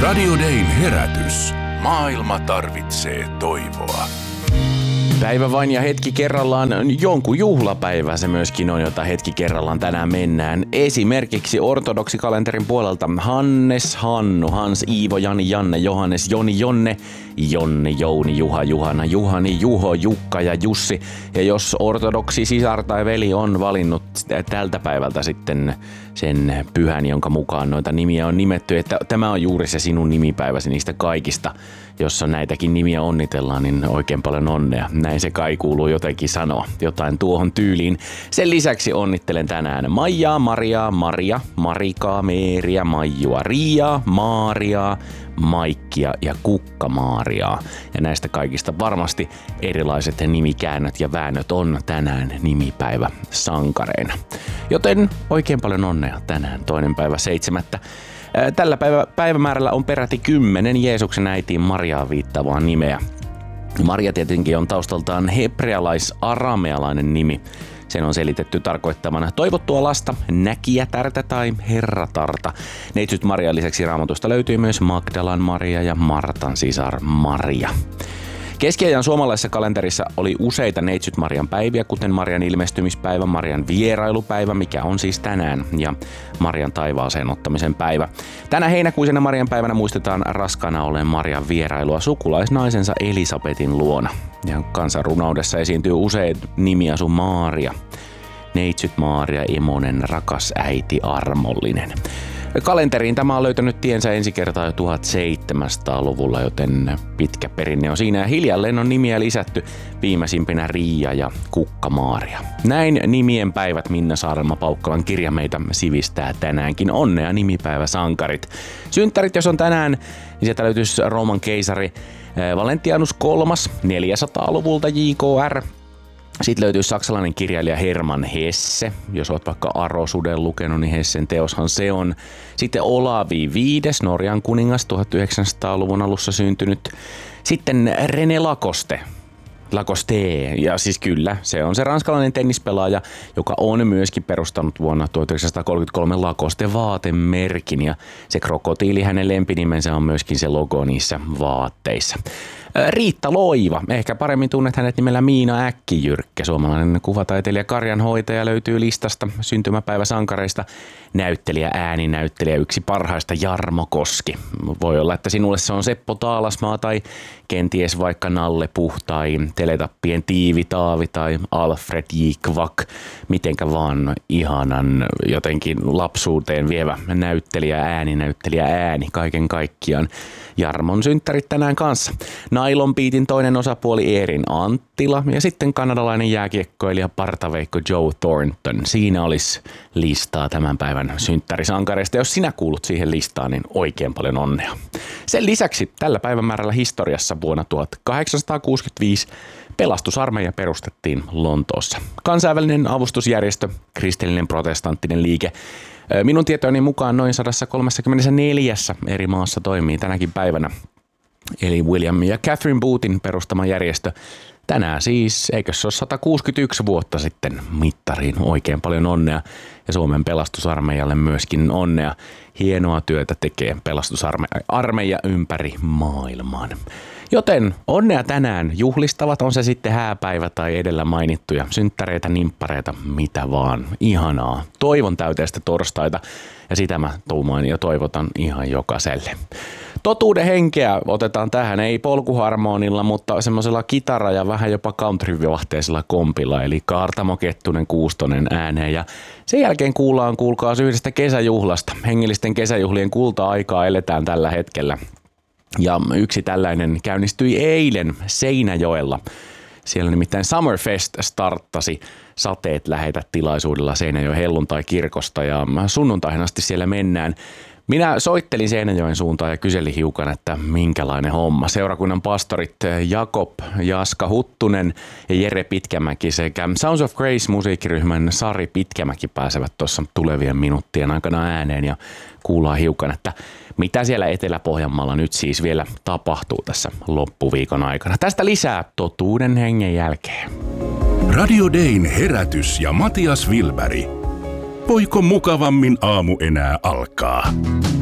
Radio Dayn herätys. Maailma tarvitsee toivoa. Päivä vain ja hetki kerrallaan jonkun juhlapäivä se myöskin on, jota hetki kerrallaan tänään mennään. Esimerkiksi ortodoksikalenterin puolelta Hannes, Hannu, Hans, Iivo, Jani, Janne, Johannes, Joni, Jonne, Jonni, Jouni, Juha, Juhana, Juhani, Juho, Jukka ja Jussi. Ja jos ortodoksi sisar tai veli on valinnut tältä päivältä sitten sen pyhän, jonka mukaan noita nimiä on nimetty, että tämä on juuri se sinun nimipäiväsi niistä kaikista, jossa näitäkin nimiä onnitellaan, niin oikein paljon onnea. Näin se kai kuuluu jotenkin sanoa, jotain tuohon tyyliin. Sen lisäksi onnittelen tänään Maijaa, Mariaa, Maria, Marikaa, Meeriä, Maijua, Riaa, Maariaa, Maikkia ja Kukka-Maariaa. Ja näistä kaikista varmasti erilaiset nimikäännöt ja väännöt on tänään nimipäivä sankareina. Joten oikein paljon onnea tänään 2.7. Tällä päivämäärällä on peräti 10 Jeesuksen äitiin Mariaan viittaavaa nimeä. Maria tietenkin on taustaltaan hebrealais-aramealainen nimi. Sen on selitetty tarkoittavana toivottua lasta, näkijätärtä tai herratarta. Neitsyt Marian lisäksi Raamatusta löytyy myös Magdalan Maria ja Martan sisar Maria. Keskiajan suomalaisessa kalenterissa oli useita Neitsyt Marian päiviä, kuten Marian ilmestymispäivä, Marian vierailupäivä, mikä on siis tänään, ja Marian taivaaseen ottamisen päivä. Tänä heinäkuisena Marian päivänä muistetaan raskaana olleen Marian vierailua sukulaisnaisensa Elisabetin luona. Ja kansanrunoudessa esiintyy usein nimiasu Maaria. Neitsyt Maaria, imonen, rakas äiti, armollinen. Kalenteriin tämä on löytänyt tiensä ensi kertaa jo 1700-luvulla, joten pitkä perinne on siinä ja hiljalleen on nimiä lisätty, viimeisimpinä Riia ja Kukka-Maaria. Näin nimien päivät Minna Saarelma Paukkalan kirja meitä sivistää tänäänkin. Onnea nimipäiväsankarit. Synttärit jos on tänään, niin sieltä löytyisi Rooman keisari Valentianus III 400-luvulta JKR. Sitten löytyy saksalainen kirjailija Hermann Hesse. Jos olet vaikka Arosuden lukenut, niin Hessen teoshan se on. Sitten Olavi V, Norjan kuningas, 1900-luvun alussa syntynyt. Sitten René Lacoste, ja siis kyllä, se on se ranskalainen tennispelaaja, joka on myöskin perustanut vuonna 1933 Lacoste-vaatemerkin, ja se krokotiili, hänen lempinimensä on myöskin se logo niissä vaatteissa. Riitta Loiva, ehkä paremmin tunnet hänet nimellä Miina Äkkijyrkkä, suomalainen kuvataiteilija, karjanhoitaja, löytyy listasta syntymäpäiväsankareista. Näyttelijä, ääninäyttelijä, yksi parhaista Jarmo Koski. Voi olla, että sinulle se on Seppo Taalasmaa tai kenties vaikka Nalle Puh tai Teletappien Tiivi Taavi tai Alfred J. Kvak. Mitenkä vaan ihanan jotenkin lapsuuteen vievä näyttelijä, ääni kaiken kaikkiaan. Jarmon synttärit tänään kanssa. Nylon Beatin toinen osapuoli Eerin Anttila ja sitten kanadalainen jääkiekkoilija partaveikko Joe Thornton. Siinä olisi listaa tämän päivän synttärisankareista. Jos sinä kuulut siihen listaan, niin oikein paljon onnea. Sen lisäksi tällä päivämäärällä historiassa vuonna 1865 pelastusarmeija perustettiin Lontoossa. Kansainvälinen avustusjärjestö, kristillinen protestanttinen liike. Minun tietojeni mukaan noin 134 eri maassa toimii tänäkin päivänä. Eli William ja Catherine Boothin perustama järjestö. Tänään siis, eikö se ole 161 vuotta sitten mittariin. Oikein paljon onnea ja Suomen pelastusarmeijalle myöskin onnea. Hienoa työtä tekee pelastusarmeija ympäri maailman. Joten onnea tänään juhlistavat, on se sitten hääpäivä tai edellä mainittuja synttäreitä, nimppareita, mitä vaan. Ihanaa. Toivon täyteistä torstaita ja sitä mä tuumaan ja toivotan ihan jokaiselle. Totuuden henkeä otetaan tähän, ei polkuharmonilla, mutta semmoisella kitara- ja vähän jopa country-vivahteisella kompilla, eli Kaartamo Kettunen Kuustonen ääneen. Ja sen jälkeen kuulkaas yhdestä kesäjuhlasta. Hengellisten kesäjuhlien kulta-aikaa eletään tällä hetkellä. Ja yksi tällainen käynnistyi eilen Seinäjoella. Siellä nimittäin Summerfest starttasi Sateet lähetä -tilaisuudella Seinäjoen helluntai-kirkosta ja sunnuntaihin asti siellä mennään. Minä soittelin Seinäjoen suuntaan ja kyselin hiukan, että minkälainen homma. Seurakunnan pastorit Jakob, Jaska Huttunen ja Jere Pitkämäki sekä Sounds of Grace -musiikkiryhmän Sari Pitkämäki pääsevät tuossa tulevien minuuttien aikana ääneen ja kuullaan hiukan, että mitä siellä Etelä-Pohjanmaalla nyt siis vielä tapahtuu tässä loppuviikon aikana. Tästä lisää totuuden hengen jälkeen. Radio Dayn herätys ja Matias Wilberg. Voiko mukavammin aamu enää alkaa?